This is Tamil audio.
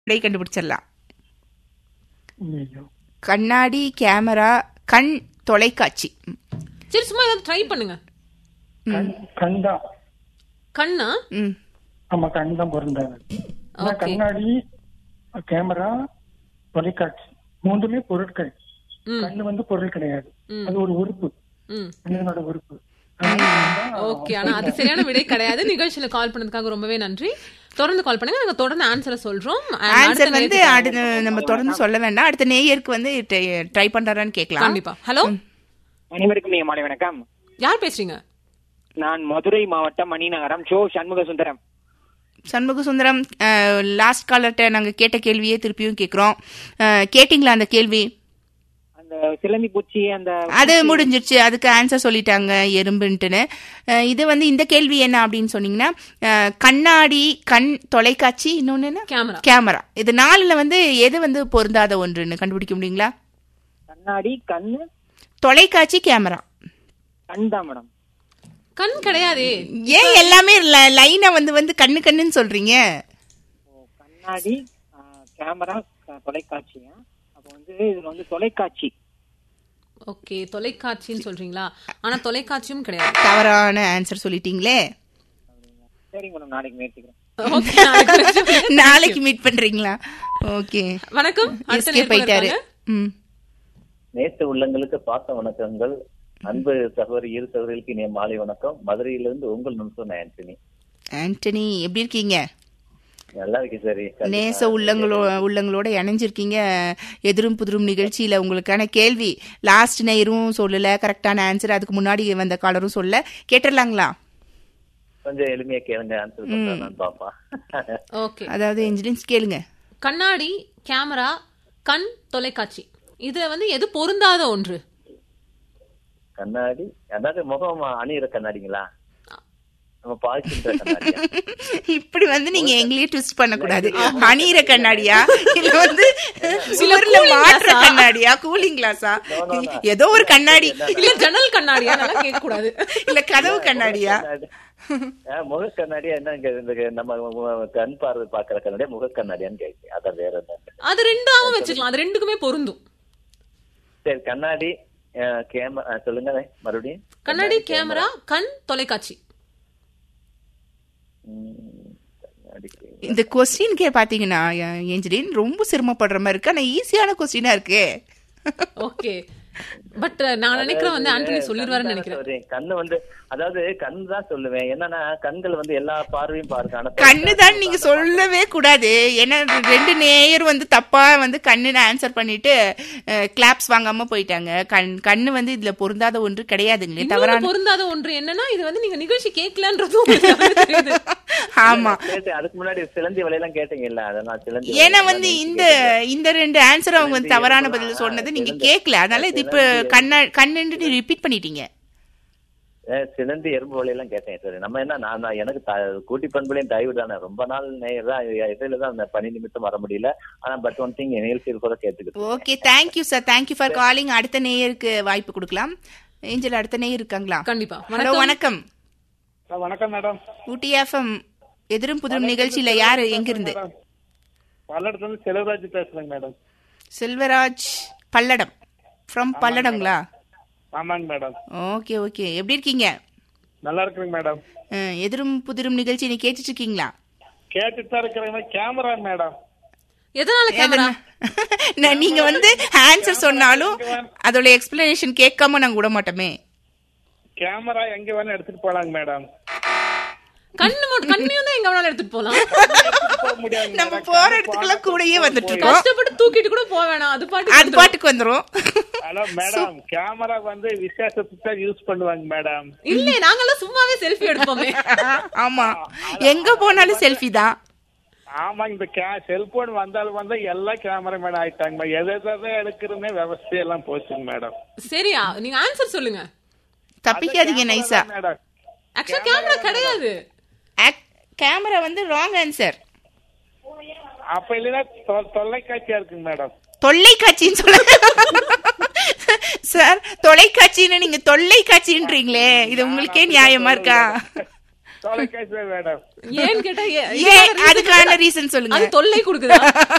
விடை கண்டுபிடிச்சிடலாம். கண்ணாடி, கேமரா, கண், தொலைக்காட்சி. சரி, சும்மா ஏதாவது ட்ரை பண்ணுங்க. கண்ணா? ஆமா, கண் தான் பொருந்தாது. கண்ணாடி, கேமரா, தொலைக்காட்சி மூன்றுமே பொருட்கள். கண்ணு வந்து பொருள் கிடையாது, அது ஒரு உறுப்பு, மனிதனோட உறுப்பு. ஓகே, ஆனா அது சரியான விடை கிடையாது. நிகழ்ச்சியில கால் பண்ணதுக்காக ரொம்பவே நன்றி. தொடர்ந்து கால் பண்ணுங்க, நாங்க தொடர்ந்து ஆன்சரை சொல்றோம். ஆன்சர் வந்து நம்ம தொடர்ந்து சொல்ல வேண்டாம், அடுத்த நேயருக்கு வந்து ட்ரை பண்றாரான்னு கேட்கலாம். கண்டிப்பா. ஹலோ, அனைவருக்கும் மாலை வணக்கம். யார் பேசுறீங்க? நான் மதுரை மாவட்டம் மணிநகரம் சோ சண்முக சுந்தரம். சண்முக சுந்தரம், லாஸ்ட் காலர்ட்ட நாங்க கேட்ட கேள்வியே திருப்பியும் கேக்குறோம். கேட்டீங்களா அந்த கேள்வி? அந்த சிலந்தி பூச்சி அது முடிஞ்சிருச்சு, அதுக்கு ஆன்சர் சொல்லிட்டாங்க எறும்புன்ட்டுன்னு. இது வந்து இந்த கேள்வி என்ன அப்படின்னு சொன்னீங்கன்னா, கண்ணாடி, கண், தொலைக்காட்சி, இன்னொன்னு என்ன, கேமரா. இது 4ல வந்து எது வந்து பொருந்தாத ஒன்றுன்னு கண்டுபிடிக்க முடியுங்களா? கண்ணாடி, கண், தொலைக்காட்சி, கேமரா. கண் தான் மேடம். கண் கிடையாது. ஏன் எல்லாமே லைனா வந்து கண்ணு கண்ணுன்னு சொல்றீங்க? கண்ணாடி, கேமரா, தொலைக்காட்சியா? அப்ப வந்து இதுல வந்து தொலைக்காட்சி. ஓகே, தொலைக்காட்சின்னு சொல்றீங்களா? ஆனா தொலைக்காட்சியும் கிடையாது. தவறான ஆன்சர் சொல்லிட்டீங்களே. சரிங்க மேடம், நாளைக்கு முயற்சிக்கிறேன். நாளைக்கு மீட் பண்றீங்களா? ஓகே, வணக்கம். போயிட்டாரு. நேற்று உள்ளங்களுக்கு பார்த்த வணக்கங்கள். அன்பு சகோதரி, இரு சகோதரிகளுக்கு இனிய மாலை வணக்கம். மதுரையிலிருந்து உங்கள் நிமிஷம் ஆண்டனி. ஆண்டனி, எப்படி இருக்கீங்க? நல்லா இருக்கு சரி. நேச உள்ளங்களோட இணைஞ்சிருக்கீங்க எதிரும் புதிரும் நிகழ்ச்சியில. உங்களுக்கான கேள்வி லாஸ்ட் நேயரும் சொல்லல கரெக்டான ஆன்சர், அதுக்கு முன்னாடி வந்த காலரும் சொல்ல. கேட்டுடலாங்களா? கொஞ்சம் எளிமையா கேளுங்க, ஆன்சர் பண்றேன் பாப்பா. ஓகே, அதாவது இன்ஜினியர்ஸ் கேளுங்க. கண்ணாடி, கேமரா, கண், தொலைக்காட்சி, இது வந்து எது பொருந்தாத ஒன்று? கண்ணாடி, அதாவது முகம் அணியிற கண்ணாடிங்களா? நம்ம பாய்ச்சின்ற கண்ணாடியா? இப்படி வந்து நீங்க எங்களையே ட்விஸ்ட் பண்ண கூடாது. அணியிற கண்ணாடியா இல்ல வந்து சுவர்ல மாற்ற கண்ணாடியா, கூலிங் கிளாஸா, ஏதோ ஒரு கண்ணாடி, இல்ல ஜன்னல் கண்ணாடியா, நல்லா கேட்க கூடாது, இல்ல கதவு கண்ணாடியா? முக கண்ணாடியா? என்ன நம்ம கண் பார்வை பாக்குற கண்ணாடியா, முக கண்ணாடியான்னு கேட்கு. அதான் வேற என்ன? அது ரெண்டாவும் வச்சுக்கலாம், அது ரெண்டுக்குமே பொருந்தும். சரி, கண்ணாடி, கேமரா சொல்லுங்க மறுபடியும். கண்ணாடி, கேமரா, கண், தொலைக்காட்சி. இந்த கொஸ்டின்கே பாத்தீங்கன்னா ஏஞ்சலின் ரொம்ப சிரமப்படுற மாதிரி இருக்கு, ஆனா ஈஸியான கொஸ்டினா இருக்கு. ஓகே, பட் நான் நினைக்கிறேன் வந்து ஆண்டனி சொல்லிடுவாருன்னு நினைக்கிறேன். கண்ணு வந்து, அதாவது கண் தான் சொல்லுவேன். என்னன்னா கண்கள் வந்து எல்லா பார்வையும் பாருங்க. கண்ணு தான் நீங்க சொல்லவே கூடாது. ஏன்னா 2 நேயர் வந்து தப்பா வந்து கண்ணுன்னு ஆன்சர் பண்ணிட்டு கிளாப்ஸ் வாங்காம போயிட்டாங்க. கண்ணு வந்து இதுல பொருந்தாத ஒன்று கிடையாதுங்களே. தவறான பொருந்தாத ஒன்று என்னன்னா, இது வந்து நீங்க நிகழ்ச்சி கேட்கலன்றது. ஆமா, அதுக்கு முன்னாடி சிலந்தி வலையெல்லாம் கேட்டீங்கல்ல, அதெல்லாம் சிலந்தி. ஏன்னா வந்து இந்த 2 ஆன்சர் அவங்க வந்து தவறான பதில் சொன்னது நீங்க கேட்கல, அதனால இது இப்ப கண்ணு ரிப்பீட் பண்ணிட்டீங்க. சிலந்தி எறும்பு வலையெல்லாம் கேட்டேன். சரி, நம்ம என்ன, நான் எனக்கு கூட்டி பண்புலையும் தயவு தானே. ரொம்ப நாள் நேரம் தான் இடையில தான் அந்த பணி நிமித்தம் வர முடியல. ஆனா பட் ஒன் திங் நிகழ்ச்சியில் கூட கேட்டுக்கிட்டு. Okay, thank you sir, thank you for calling. அடுத்த நேயருக்கு வாய்ப்பு கொடுக்கலாம். ஏஞ்சல், அடுத்த நேயர் இருக்காங்களா? கண்டிப்பா. ஹலோ, வணக்கம். வணக்கம் மேடம். ஊட்டி எஃப்எம் எதிரும் புதிரும் நிகழ்ச்சியில யாரு எங்க இருந்து? பல்லடத்துல இருந்து செல்வராஜ் பேசுறேங்க மேடம். செல்வராஜ், பல்லடம், ஃப்ரம் பல்லடங்களா? ஆமாங்க மேடம். ஓகே ஓகே, எப்படி இருக்கீங்க? நல்லா இருக்குங்க மேடம். எதிரும் புதிரும் நிகழ்ச்சி நீ கேட்டுட்டு இருக்கீங்களா? கேட்டுட்டு தான் இருக்கிறேன். Camera madam. எதனால கேமரா? நீங்க வந்து ஆன்சர் சொன்னாலும் அதோட எக்ஸ்பிளனேஷன் கேட்காம நாங்க விட மாட்டோமே. கேமரா எங்க வேணா எடுத்துட்டு போலாங்க மேடம். கண்ணையும் தான் எங்க வேணாலும் எடுத்துட்டு போலாம். நம்ம போற இடத்துக்குலாம் கூடயே வந்துட்டு இருக்கோம். கஷ்டப்பட்டு தூக்கிட்டு கூட போக வேணாம், அது பாட்டுக்கு வந்துரும். ஹலோ மேடம், கேமரா வந்து விசேஷத்துக்கு யூஸ் பண்ணுவாங்க மேடம். இல்ல, நாங்கெல்லாம் சும்மாவே செல்ஃபி எடுப்போமே. ஆமா, எங்க போனாலும் செல்ஃபி தான். ஆமா, இந்த செல்போன் வந்தாலும் எல்லாம் கேமரா மேடம் ஆயிட்டாங்க. எதை எடுக்கிறதுனே விவசாயம் போச்சுங்க மேடம். சரியா, நீங்க ஆன்சர் சொல்லுங்க, தப்பிக்காதீங்க நைஸா. ஆக்சுவலா கேமரா கிடையாது. கேமரா வந்து ராங் ஆன்சர். அப்ப இல்லைன்னா தொலைக்காட்சியா இருக்குங்க மேடம். தொல்லைக்காட்சின்னு சொல்லுங்க சார். தொலைக்காட்சின்னு நீங்க தொல்லைக்காட்சின்றீங்களே, இது உங்களுக்கே நியாயமா இருக்கா? தொலைக்காட்சி மேடம். ஏன்னு கேட்டா ஏன் அதுக்கான ரீசன் சொல்லுங்க. அது தொல்லை கொடுக்குதா?